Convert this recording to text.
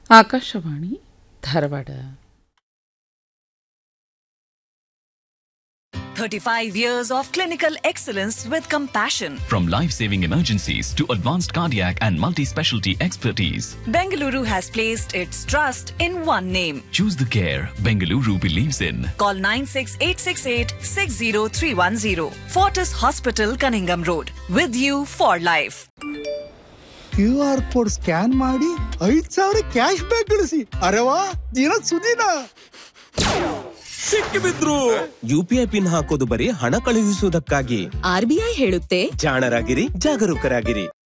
Akashvani Dharwad. 35 years of clinical excellence with compassion. From life-saving emergencies to advanced cardiac and multi-specialty expertise, Bengaluru has placed its trust in one name. choose the care Bengaluru believes in. Call 96868 Fortis Hospital, Cunningham Road. With you for life. QR code scan ಮಾಡಿ 5,000 cash back ಗಳಿಸಿ. ಅರೆ ವಾ, ದಿನ ಸುದಿನ ಸಿಕ್ಕಿಬಿದ್ರು. UPI pin ಹಾಕೋದು ಬರೀ ಹಣ ಕಳುಹಿಸುವುದಕ್ಕಾಗಿ. RBI ಹೇಳುತ್ತೆ, ಜಾಣರಾಗಿರಿ, ಜಾಗರೂಕರಾಗಿರಿ.